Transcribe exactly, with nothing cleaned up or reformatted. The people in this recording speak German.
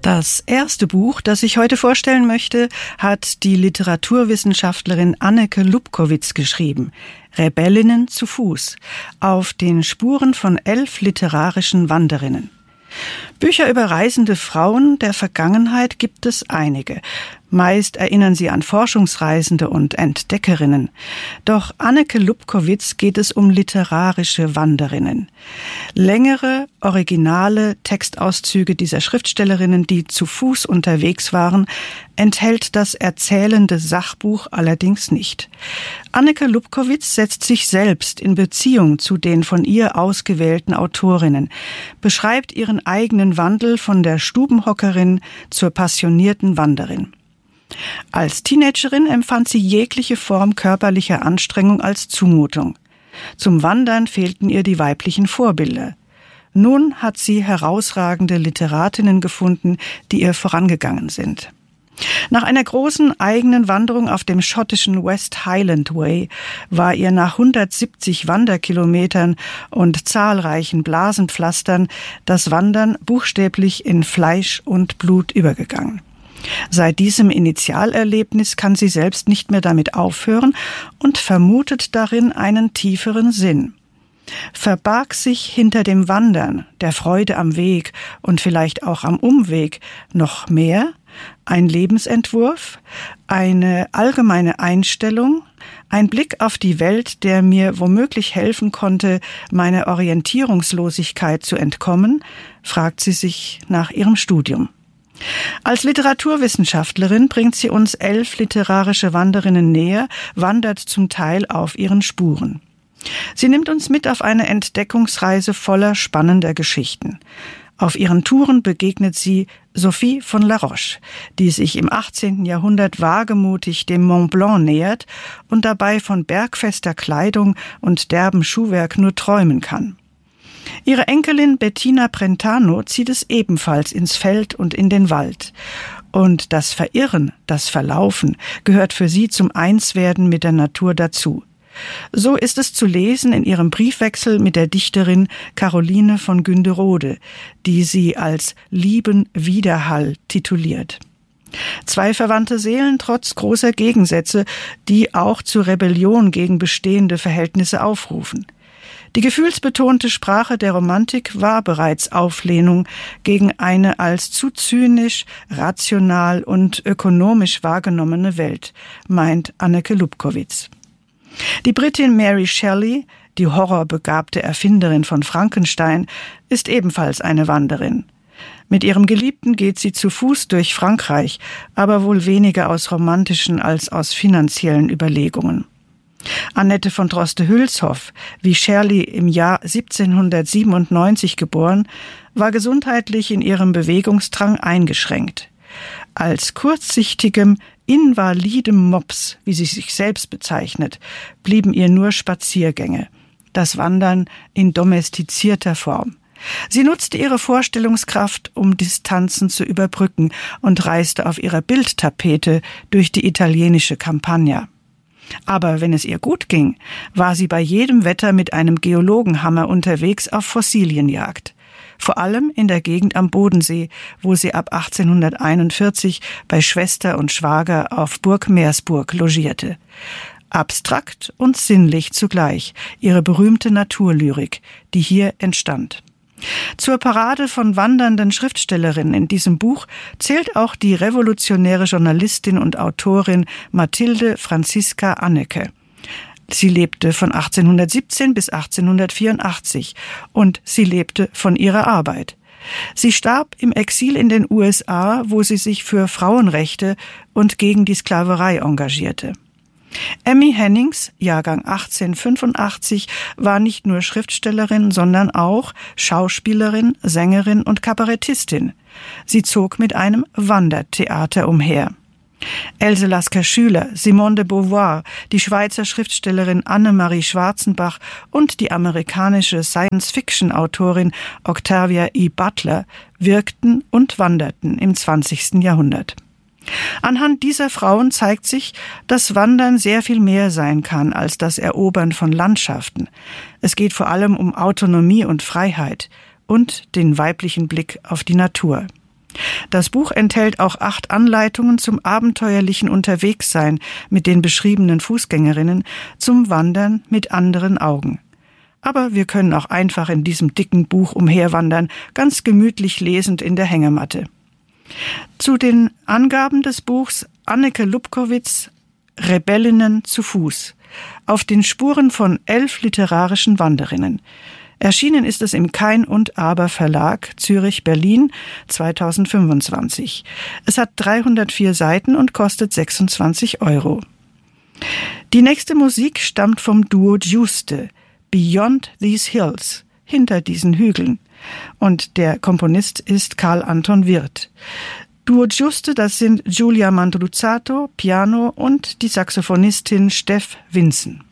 Das erste Buch, das ich heute vorstellen möchte, hat die Literaturwissenschaftlerin Anneke Lubkowicz geschrieben. Rebellinnen zu Fuß. Auf den Spuren von elf literarischen Wanderinnen. Bücher über reisende Frauen der Vergangenheit gibt es einige. Meist erinnern sie an Forschungsreisende und Entdeckerinnen. Doch Anneke Lubkowicz geht es um literarische Wanderinnen. Längere, originale Textauszüge dieser Schriftstellerinnen, die zu Fuß unterwegs waren, enthält das erzählende Sachbuch allerdings nicht. Anneke Lubkowicz setzt sich selbst in Beziehung zu den von ihr ausgewählten Autorinnen, beschreibt ihren eigenen Wandel von der Stubenhockerin zur passionierten Wanderin. Als Teenagerin empfand sie jegliche Form körperlicher Anstrengung als Zumutung. Zum Wandern fehlten ihr die weiblichen Vorbilder. Nun hat sie herausragende Literatinnen gefunden, die ihr vorangegangen sind. Nach einer großen eigenen Wanderung auf dem schottischen West Highland Way war ihr nach hundertsiebzig Wanderkilometern und zahlreichen Blasenpflastern das Wandern buchstäblich in Fleisch und Blut übergegangen. Seit diesem Initialerlebnis kann sie selbst nicht mehr damit aufhören und vermutet darin einen tieferen Sinn. Verbarg sich hinter dem Wandern, der Freude am Weg und vielleicht auch am Umweg noch mehr? Ein Lebensentwurf, eine allgemeine Einstellung, ein Blick auf die Welt, der mir womöglich helfen konnte, meiner Orientierungslosigkeit zu entkommen, fragt sie sich nach ihrem Studium. Als Literaturwissenschaftlerin bringt sie uns elf literarische Wanderinnen näher, wandert zum Teil auf ihren Spuren. Sie nimmt uns mit auf eine Entdeckungsreise voller spannender Geschichten. Auf ihren Touren begegnet sie Sophie von La Roche, die sich im achtzehnten Jahrhundert wagemutig dem Mont Blanc nähert und dabei von bergfester Kleidung und derbem Schuhwerk nur träumen kann. Ihre Enkelin Bettina Brentano zieht es ebenfalls ins Feld und in den Wald. Und das Verirren, das Verlaufen gehört für sie zum Einswerden mit der Natur dazu. So ist es zu lesen in ihrem Briefwechsel mit der Dichterin Caroline von Günderode, die sie als Lieben Widerhall tituliert. Zwei verwandte Seelen trotz großer Gegensätze, die auch zur Rebellion gegen bestehende Verhältnisse aufrufen. Die gefühlsbetonte Sprache der Romantik war bereits Auflehnung gegen eine als zu zynisch, rational und ökonomisch wahrgenommene Welt, meint Anneke Lubkowicz. Die Britin Mary Shelley, die horrorbegabte Erfinderin von Frankenstein, ist ebenfalls eine Wanderin. Mit ihrem Geliebten geht sie zu Fuß durch Frankreich, aber wohl weniger aus romantischen als aus finanziellen Überlegungen. Annette von Droste-Hülshoff, wie Shirley im Jahr siebzehnhundertsiebenundneunzig geboren, war gesundheitlich in ihrem Bewegungsdrang eingeschränkt. Als kurzsichtigem, invalidem Mops, wie sie sich selbst bezeichnet, blieben ihr nur Spaziergänge, das Wandern in domestizierter Form. Sie nutzte ihre Vorstellungskraft, um Distanzen zu überbrücken und reiste auf ihrer Bildtapete durch die italienische Campagna. Aber wenn es ihr gut ging, war sie bei jedem Wetter mit einem Geologenhammer unterwegs auf Fossilienjagd. Vor allem in der Gegend am Bodensee, wo sie ab achtzehnhunderteinundvierzig bei Schwester und Schwager auf Burg Meersburg logierte. Abstrakt und sinnlich zugleich, ihre berühmte Naturlyrik, die hier entstand. Zur Parade von wandernden Schriftstellerinnen in diesem Buch zählt auch die revolutionäre Journalistin und Autorin Mathilde Franziska Anneke. Sie lebte von achtzehnhundertsiebzehn bis achtzehnhundertvierundachtzig und sie lebte von ihrer Arbeit. Sie starb im Exil in den U S A, wo sie sich für Frauenrechte und gegen die Sklaverei engagierte. Emmy Hennings, Jahrgang achtzehnhundertfünfundachtzig, war nicht nur Schriftstellerin, sondern auch Schauspielerin, Sängerin und Kabarettistin. Sie zog mit einem Wandertheater umher. Else Lasker-Schüler, Simone de Beauvoir, die Schweizer Schriftstellerin Annemarie Schwarzenbach und die amerikanische Science-Fiction-Autorin Octavia E. Butler wirkten und wanderten im zwanzigsten Jahrhundert. Anhand dieser Frauen zeigt sich, dass Wandern sehr viel mehr sein kann als das Erobern von Landschaften. Es geht vor allem um Autonomie und Freiheit und den weiblichen Blick auf die Natur. Das Buch enthält auch acht Anleitungen zum abenteuerlichen Unterwegssein mit den beschriebenen Fußgängerinnen, zum Wandern mit anderen Augen. Aber wir können auch einfach in diesem dicken Buch umherwandern, ganz gemütlich lesend in der Hängematte. Zu den Angaben des Buchs Anneke Lubkowitz, Rebellinnen zu Fuß, auf den Spuren von elf literarischen Wanderinnen. Erschienen ist es im Kein und Aber Verlag, Zürich-Berlin, zweitausendfünfundzwanzig. Es hat dreihundertvier Seiten und kostet sechsundzwanzig Euro. Die nächste Musik stammt vom Duo Giuste, Beyond These Hills, hinter diesen Hügeln. Und der Komponist ist Karl Anton Wirth. Duo Giuste, das sind Giulia Mandruzzato, Piano und die Saxophonistin Steff Vinzen.